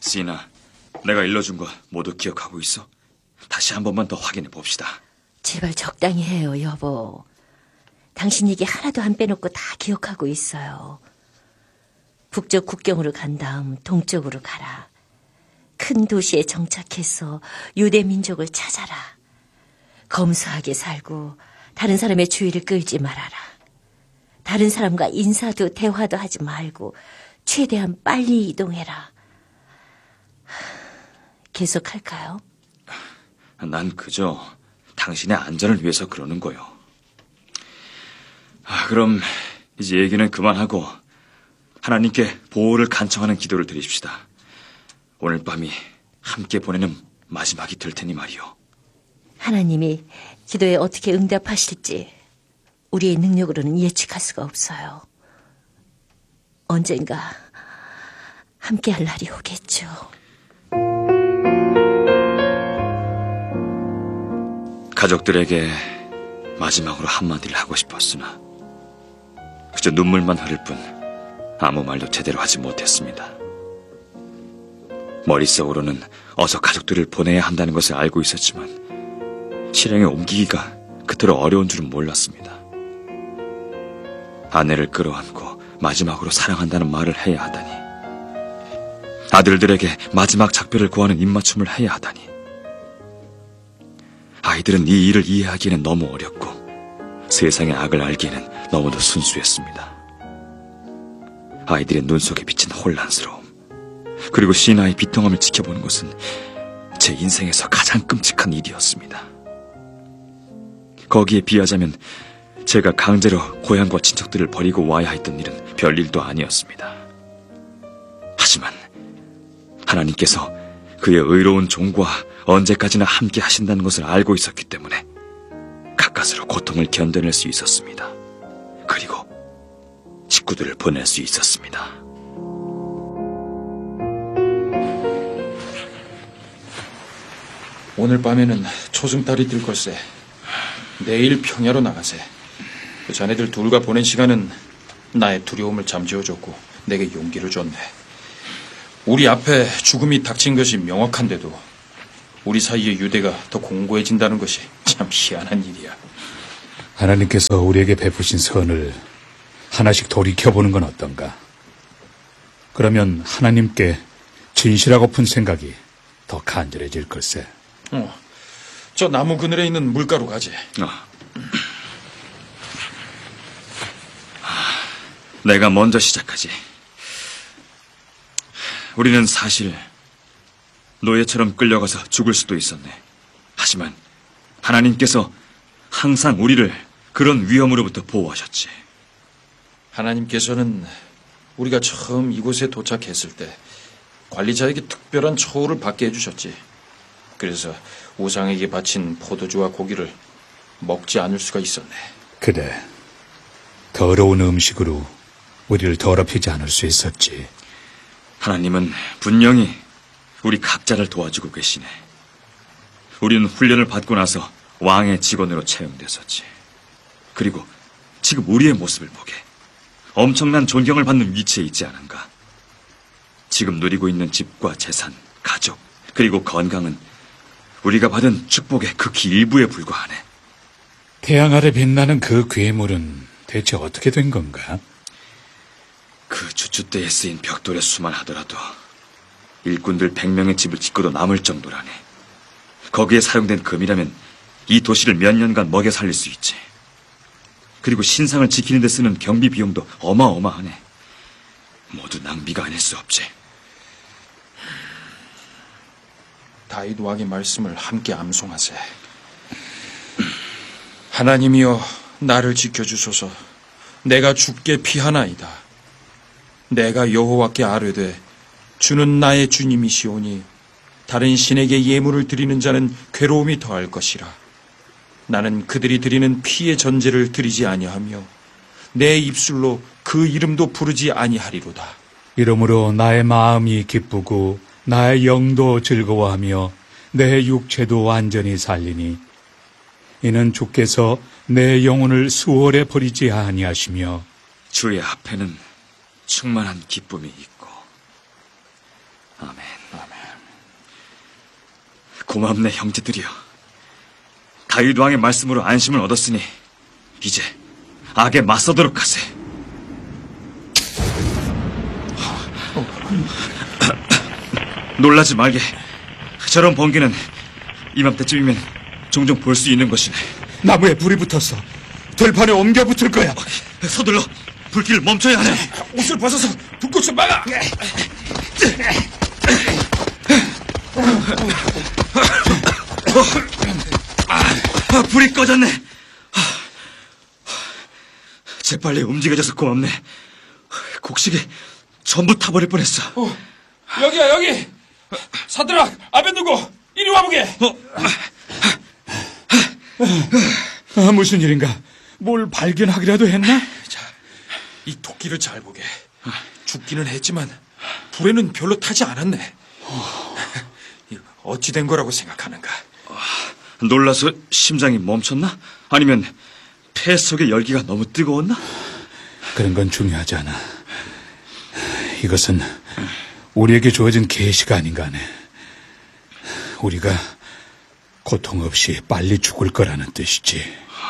시인아, 내가 일러준 거 모두 기억하고 있어? 다시 한 번만 더 확인해 봅시다. 제발 적당히 해요, 여보. 당신 얘기 하나도 안 빼놓고 다 기억하고 있어요. 북쪽 국경으로 간 다음 동쪽으로 가라. 큰 도시에 정착해서 유대 민족을 찾아라. 검소하게 살고 다른 사람의 주의를 끌지 말아라. 다른 사람과 인사도 대화도 하지 말고 최대한 빨리 이동해라. 계속할까요? 난 그저 당신의 안전을 위해서 그러는 거요. 그럼 이제 얘기는 그만하고 하나님께 보호를 간청하는 기도를 드립시다. 오늘 밤이 함께 보내는 마지막이 될 테니 말이요. 하나님이 기도에 어떻게 응답하실지 우리의 능력으로는 예측할 수가 없어요. 언젠가 함께할 날이 오겠죠. 가족들에게 마지막으로 한마디를 하고 싶었으나 그저 눈물만 흐를 뿐 아무 말도 제대로 하지 못했습니다. 머릿속으로는 어서 가족들을 보내야 한다는 것을 알고 있었지만 실행에 옮기기가 그토록 어려운 줄은 몰랐습니다. 아내를 끌어안고 마지막으로 사랑한다는 말을 해야 하다니, 아들들에게 마지막 작별을 구하는 입맞춤을 해야 하다니, 아이들은 이 일을 이해하기에는 너무 어렵고 세상의 악을 알기에는 너무도 순수했습니다. 아이들의 눈 속에 비친 혼란스러움, 그리고 시나의 비통함을 지켜보는 것은 제 인생에서 가장 끔찍한 일이었습니다. 거기에 비하자면 제가 강제로 고향과 친척들을 버리고 와야 했던 일은 별일도 아니었습니다. 하지만 하나님께서 그의 의로운 종과 언제까지나 함께 하신다는 것을 알고 있었기 때문에 가까스로 고통을 견뎌낼 수 있었습니다. 그리고 식구들을 보낼 수 있었습니다. 오늘 밤에는 초승달이 뜰 걸세. 내일 평야로 나가세. 그 자네들 둘과 보낸 시간은 나의 두려움을 잠재워줬고 내게 용기를 줬네. 우리 앞에 죽음이 닥친 것이 명확한데도 우리 사이의 유대가 더 공고해진다는 것이 참 희한한 일이야. 하나님께서 우리에게 베푸신 선을 하나씩 돌이켜보는 건 어떤가? 그러면 하나님께 진실하고픈 생각이 더 간절해질 걸세. 저 나무 그늘에 있는 물가로 가지. 내가 먼저 시작하지. 우리는 사실 노예처럼 끌려가서 죽을 수도 있었네. 하지만 하나님께서 항상 우리를 그런 위험으로부터 보호하셨지. 하나님께서는 우리가 처음 이곳에 도착했을 때 관리자에게 특별한 처우를 받게 해주셨지. 그래서 우상에게 바친 포도주와 고기를 먹지 않을 수가 있었네. 그래, 더러운 음식으로 우리를 더럽히지 않을 수 있었지. 하나님은 분명히 우리 각자를 도와주고 계시네. 우리는 훈련을 받고 나서 왕의 직원으로 채용됐었지. 그리고 지금 우리의 모습을 보게 엄청난 존경을 받는 위치에 있지 않은가. 지금 누리고 있는 집과 재산, 가족, 그리고 건강은 우리가 받은 축복의 극히 일부에 불과하네. 태양 아래 빛나는 그 괴물은 대체 어떻게 된 건가? 그 주추대에 쓰인 벽돌의 수만 하더라도 일꾼들 100명의 집을 짓고도 남을 정도라네. 거기에 사용된 금이라면 이 도시를 몇 년간 먹여 살릴 수 있지. 그리고 신상을 지키는 데 쓰는 경비 비용도 어마어마하네. 모두 낭비가 아닐 수 없지. 다윗 왕의 말씀을 함께 암송하세. 하나님이여 나를 지켜주소서. 내가 주께 피하나이다. 내가 여호와께 아뢰되 주는 나의 주님이시오니 다른 신에게 예물을 드리는 자는 괴로움이 더할 것이라. 나는 그들이 드리는 피의 전제를 드리지 아니하며 내 입술로 그 이름도 부르지 아니하리로다. 이러므로 나의 마음이 기쁘고 나의 영도 즐거워하며 내 육체도 완전히 살리니 이는 주께서 내 영혼을 수월에 버리지 아니하시며 주의 앞에는 충만한 기쁨이 있고. 아멘. 고맙네, 형제들이여. 다윗 왕의 말씀으로 안심을 얻었으니 이제 악에 맞서도록 하세. 놀라지 말게. 저런 번개는 이맘때쯤이면 종종 볼 수 있는 것이네. 나무에 불이 붙었어. 들판에 옮겨 붙을 거야. 서둘러 불길을 멈춰야 하네. 옷을 벗어서 불꽃을 막아. 불이 꺼졌네. 재빨리 움직여줘서 고맙네. 곡식이 전부 타버릴 뻔했어. 여기야, 여기. 사드락, 아벤누고, 이리 와보게. 무슨 일인가? 뭘 발견하기라도 했나? 자, 이 도끼를 잘 보게. 죽기는 했지만 불에는 별로 타지 않았네. 어찌 된 거라고 생각하는가? 놀라서 심장이 멈췄나? 아니면 폐 속의 열기가 너무 뜨거웠나? 그런 건 중요하지 않아. 이것은 우리에게 주어진 계시가 아닌가 하네. 우리가 고통 없이 빨리 죽을 거라는 뜻이지.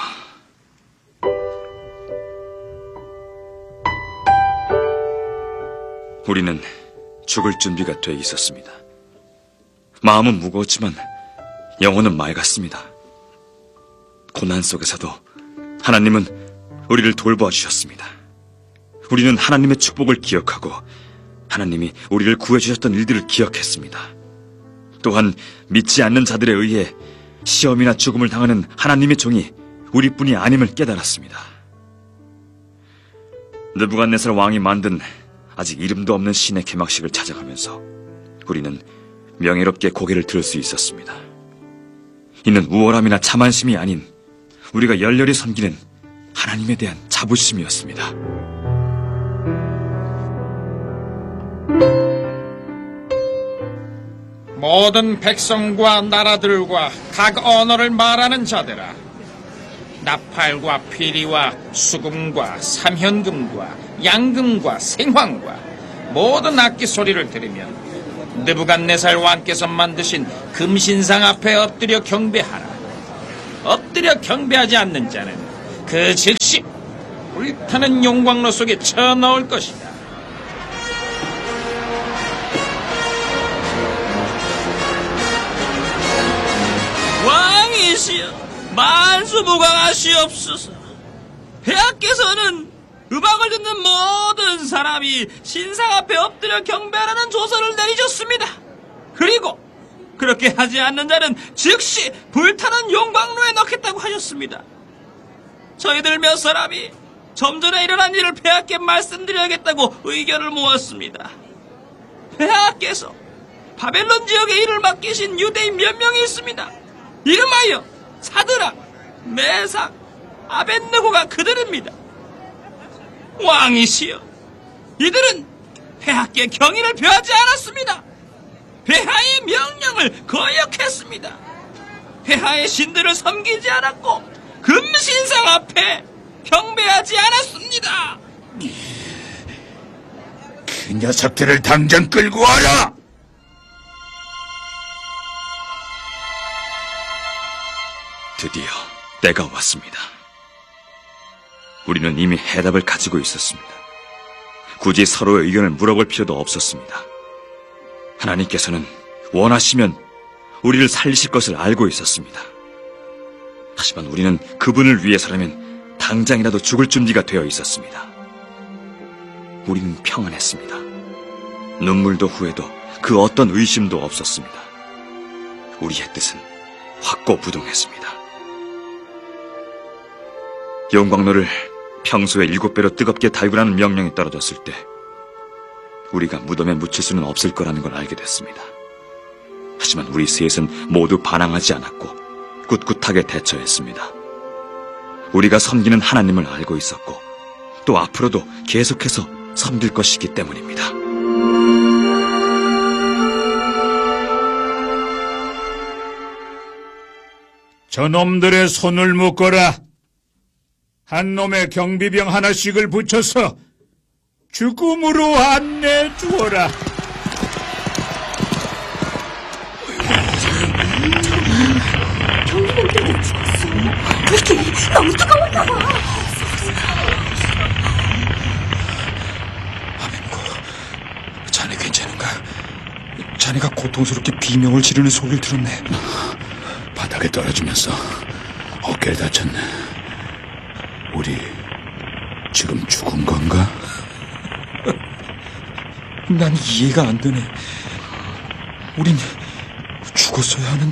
우리는 죽을 준비가 돼 있었습니다. 마음은 무거웠지만 영혼은 맑았습니다. 고난 속에서도 하나님은 우리를 돌보아 주셨습니다. 우리는 하나님의 축복을 기억하고 하나님이 우리를 구해주셨던 일들을 기억했습니다. 또한 믿지 않는 자들에 의해 시험이나 죽음을 당하는 하나님의 종이 우리뿐이 아님을 깨달았습니다. 느부갓네살 왕이 만든 아직 이름도 없는 신의 개막식을 찾아가면서 우리는 명예롭게 고개를 들을 수 있었습니다. 이는 우월함이나 자만심이 아닌 우리가 열렬히 섬기는 하나님에 대한 자부심이었습니다. 모든 백성과 나라들과 각 언어를 말하는 자들아, 나팔과 피리와 수금과 삼현금과 양금과 생황과 모든 악기 소리를 들으면 느부갓네살 왕께서 만드신 금신상 앞에 엎드려 경배하라. 엎드려 경배하지 않는 자는 그 즉시 불타는 용광로 속에 쳐넣을 것이다. 왕이시여, 만수무강하시옵소서. 폐하께서는 음악을 듣는 모든 사람이 신상 앞에 엎드려 경배하라는 조서를 내리셨습니다. 그리고 그렇게 하지 않는 자는 즉시 불타는 용광로에 넣겠다고 하셨습니다. 저희들 몇 사람이 좀 전에 일어난 일을 폐하께 말씀드려야겠다고 의견을 모았습니다. 폐하께서 바벨론 지역에 일을 맡기신 유대인 몇 명이 있습니다. 이름하여 사드락, 메삭, 아벤느고가 그들입니다. 왕이시여, 이들은 폐하께 경의를 표하지 않았습니다. 폐하의 명령을 거역했습니다. 폐하의 신들을 섬기지 않았고 금신상 앞에 경배하지 않았습니다. 그 녀석들을 당장 끌고 와라! 드디어 때가 왔습니다. 우리는 이미 해답을 가지고 있었습니다. 굳이 서로의 의견을 물어볼 필요도 없었습니다. 하나님께서는 원하시면 우리를 살리실 것을 알고 있었습니다. 하지만 우리는 그분을 위해서라면 당장이라도 죽을 준비가 되어 있었습니다. 우리는 평안했습니다. 눈물도 후회도 그 어떤 의심도 없었습니다. 우리의 뜻은 확고부동했습니다. 용광로를 평소의 7배로 뜨겁게 달구라는 명령이 떨어졌을 때 우리가 무덤에 묻힐 수는 없을 거라는 걸 알게 됐습니다. 하지만 우리 셋은 모두 반항하지 않았고 꿋꿋하게 대처했습니다. 우리가 섬기는 하나님을 알고 있었고 또 앞으로도 계속해서 섬길 것이기 때문입니다. 저놈들의 손을 묶어라. 한 놈의 경비병 하나씩을 붙여서 죽음으로 안내주어라. 이게 너무 뜨거웠나 봐. 아멘고, 자네 괜찮은가? 자네가 고통스럽게 비명을 지르는 소리를 들었네. 바닥에 떨어지면서 어깨를 다쳤네. 우리 지금 죽은 건가? 난 이해가 안 되네. 우린 죽었어야 하는데.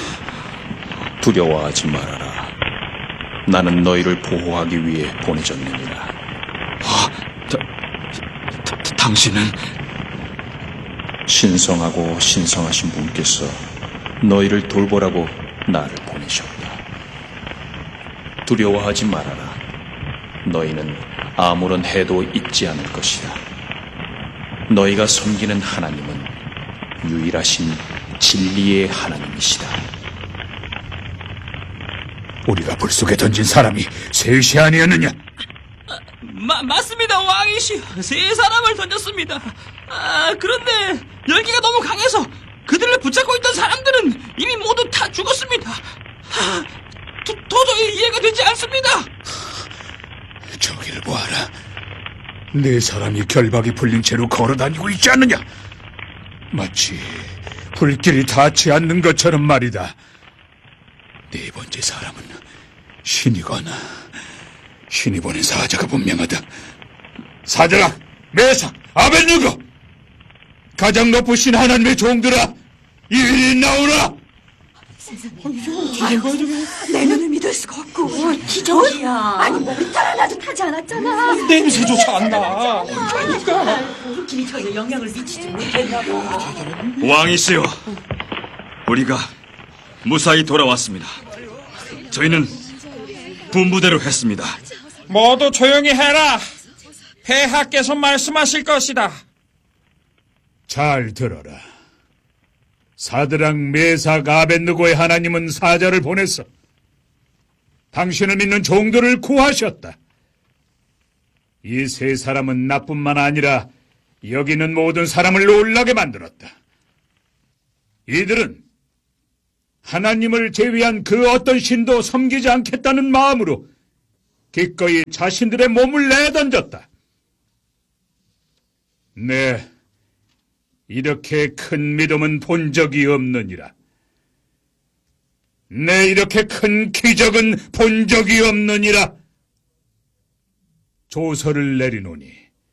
두려워하지 말아라. 나는 너희를 보호하기 위해 보내졌느니라. 당신은? 신성하고 신성하신 분께서 너희를 돌보라고 나를 보내셨다. 두려워하지 말아라. 너희는 아무런 해도 잊지 않을 것이다. 너희가 섬기는 하나님은 유일하신 진리의 하나님이시다. 우리가 불 속에 던진 사람이 셋이 아니었느냐? 맞습니다, 왕이시여. 3사람을 던졌습니다. 그런데 열기가 너무 강해서 그들을 붙잡고 있던 사람들은 이미 모두 다 죽었습니다. 도저히 이해가 되지 않습니다. 저기를 보아라. 4사람이 결박이 풀린 채로 걸어다니고 있지 않느냐? 마치 불길이 닿지 않는 것처럼 말이다. 4번째 사람은 신이거나 신이 보낸 사자가 분명하다. 사자라, 메삭, 아벤누고! 가장 높으신 하나님의 종들아, 이리 나오라! 내 눈을 믿을 수가 없고 기적이야. 아니 몸이 달아나도 타지 않았잖아. 냄새조차 안 나. 불길이 전혀 영향을 미치지 못했나 봐. 왕이시여, 우리가 무사히 돌아왔습니다. 저희는 분부대로 했습니다. 모두 조용히 해라. 폐하께서 말씀하실 것이다. 잘 들어라. 사드락, 메삭, 아벤느고의 하나님은 사자를 보냈어. 당신을 믿는 종들을 구하셨다. 이 3사람은 나뿐만 아니라 여기 있는 모든 사람을 놀라게 만들었다. 이들은 하나님을 제외한 그 어떤 신도 섬기지 않겠다는 마음으로 기꺼이 자신들의 몸을 내던졌다. 네, 이렇게 큰 믿음은 본 적이 없느니라. 네, 이렇게 큰 기적은 본 적이 없느니라. 조서를 내리노니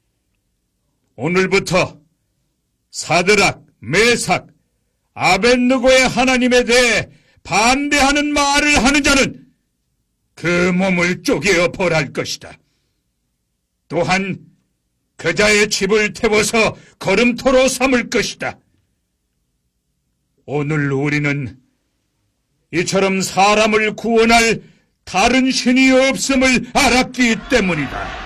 오늘부터 사드락, 메삭, 아벤느고의 하나님에 대해 반대하는 말을 하는 자는 그 몸을 쪼개어 벌할 것이다. 또한 그 자의 집을 태워서 거름토로 삼을 것이다. 오늘 우리는 이처럼 사람을 구원할 다른 신이 없음을 알았기 때문이다.